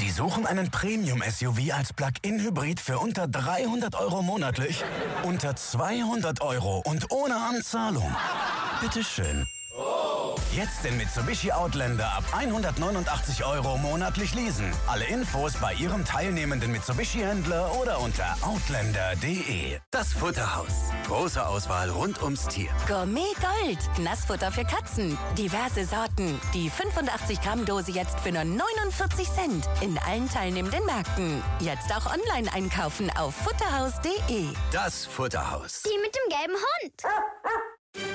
Sie suchen einen Premium-SUV als Plug-in-Hybrid für unter 300 € monatlich? Unter 200 € und ohne Anzahlung? Bitteschön. Jetzt den Mitsubishi Outlander ab 189 € monatlich leasen. Alle Infos bei Ihrem teilnehmenden Mitsubishi-Händler oder unter outlander.de. Das Futterhaus. Große Auswahl rund ums Tier. Gourmet Gold. Nassfutter für Katzen. Diverse Sorten. Die 85-Gramm-Dose jetzt für nur 49 Cent. In allen teilnehmenden Märkten. Jetzt auch online einkaufen auf futterhaus.de. Das Futterhaus. Die mit dem gelben Hund.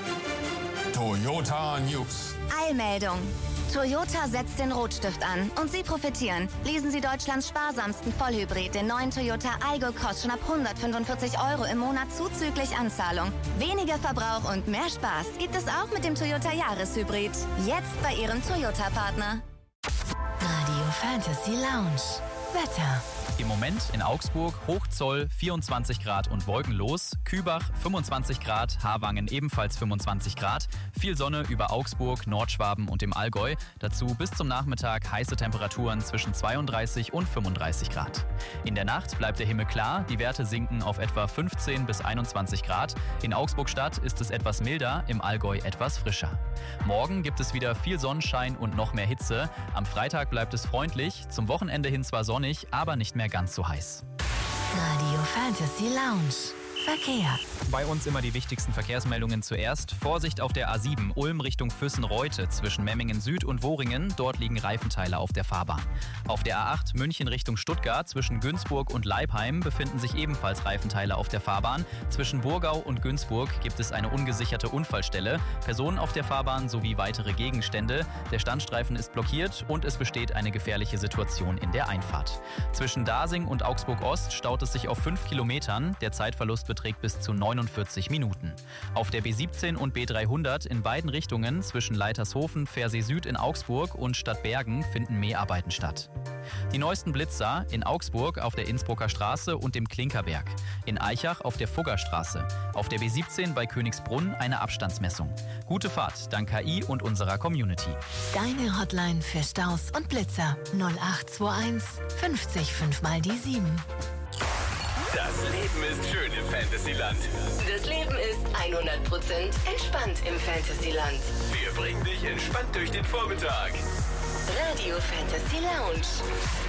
Toyota News. Eilmeldung. Toyota setzt den Rotstift an und Sie profitieren. Lesen Sie Deutschlands sparsamsten Vollhybrid, den neuen Toyota Aygo Cross, schon ab 145 € im Monat zuzüglich Anzahlung. Weniger Verbrauch und mehr Spaß gibt es auch mit dem Toyota Jahreshybrid. Jetzt bei Ihrem Toyota-Partner. Radio Fantasy Lounge. Wetter. Im Moment in Augsburg Hochzoll 24 Grad und wolkenlos, Kübach 25 Grad, Harwangen ebenfalls 25 Grad, viel Sonne über Augsburg, Nordschwaben und dem Allgäu, dazu bis zum Nachmittag heiße Temperaturen zwischen 32 und 35 Grad. In der Nacht bleibt der Himmel klar, die Werte sinken auf etwa 15 bis 21 Grad, in Augsburg-Stadt ist es etwas milder, im Allgäu etwas frischer. Morgen gibt es wieder viel Sonnenschein und noch mehr Hitze, am Freitag bleibt es freundlich, zum Wochenende hin zwar sonnig, aber nicht mehr ganz so heiß. Radio Fantasy Lounge. Verkehr. Bei uns immer die wichtigsten Verkehrsmeldungen zuerst. Vorsicht auf der A7 Ulm Richtung Füssen-Reute zwischen Memmingen Süd und Woringen. Dort liegen Reifenteile auf der Fahrbahn. Auf der A8 München Richtung Stuttgart zwischen Günzburg und Leipheim befinden sich ebenfalls Reifenteile auf der Fahrbahn. Zwischen Burgau und Günzburg gibt es eine ungesicherte Unfallstelle. Personen auf der Fahrbahn sowie weitere Gegenstände. Der Standstreifen ist blockiert und es besteht eine gefährliche Situation in der Einfahrt. Zwischen Dasing und Augsburg-Ost staut es sich auf 5 Kilometern. Der Zeitverlust beträgt bis zu 49 Minuten. Auf der B17 und B300 in beiden Richtungen zwischen Leitershofen, Pfersee Süd in Augsburg und Stadtbergen finden Mäharbeiten statt. Die neuesten Blitzer in Augsburg auf der Innsbrucker Straße und dem Klinkerberg. In Aichach auf der Fuggerstraße. Auf der B17 bei Königsbrunn eine Abstandsmessung. Gute Fahrt dank KI und unserer Community. Deine Hotline für Staus und Blitzer 0821 50 5 mal die 7. Das Leben ist schön im Fantasyland. Das Leben ist 100% entspannt im Fantasyland. Wir bringen dich entspannt durch den Vormittag. Radio Fantasy Lounge.